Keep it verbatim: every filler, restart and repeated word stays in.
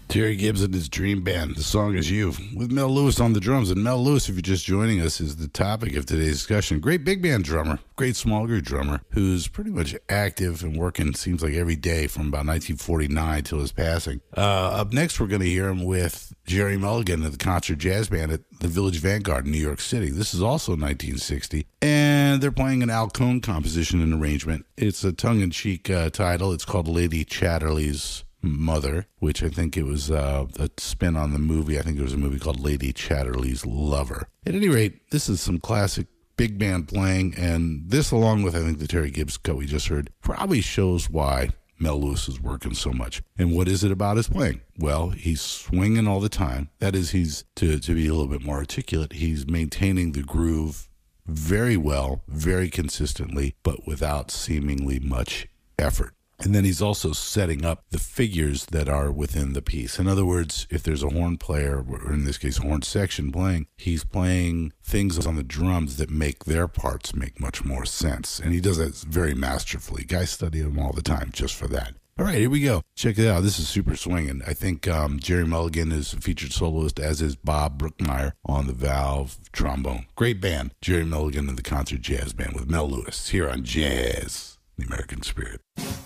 Terry Gibbs and his Dream Band. The song is You, with Mel Lewis on the drums. And Mel Lewis, if you're just joining us, is the topic of today's discussion. Great big band drummer, great small group drummer, who's pretty much active and working, seems like every day from about nineteen forty-nine till his passing. Uh, up next, we're going to hear him with Jerry Mulligan of the Concert Jazz Band at the Village Vanguard in New York City. This is also nineteen sixty, and they're playing an Al Cohn composition and arrangement. It's a tongue-in-cheek uh, title. It's called Lady Chatterley's Mother, which I think it was uh, a spin on the movie. I think it was a movie called Lady Chatterley's Lover. At any rate, this is some classic big band playing, and this, along with I think the Terry Gibbs cut we just heard, probably shows why Mel Lewis is working so much. And what is it about his playing? Well, he's swinging all the time. That is, he's, to, to be a little bit more articulate, he's maintaining the groove very well, very consistently, but without seemingly much effort. And then he's also setting up the figures that are within the piece. In other words, if there's a horn player, or in this case, horn section playing, he's playing things on the drums that make their parts make much more sense. And he does that very masterfully. Guys study him all the time just for that. All right, here we go. Check it out. This is super swinging. I think um, Jerry Mulligan is a featured soloist, as is Bob Brookmeyer on the valve trombone. Great band. Jerry Mulligan and the Concert Jazz Band with Mel Lewis here on Jazz, the American Spirit.